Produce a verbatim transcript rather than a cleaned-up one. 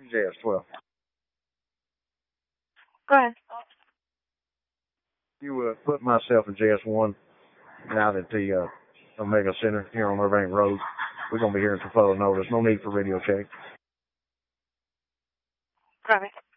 J S twelve. Go ahead. You uh, put myself in J S one out at the uh, Omega Center here on Irvine Road. We're going to be hearing some further notice. No need for radio check. Got it.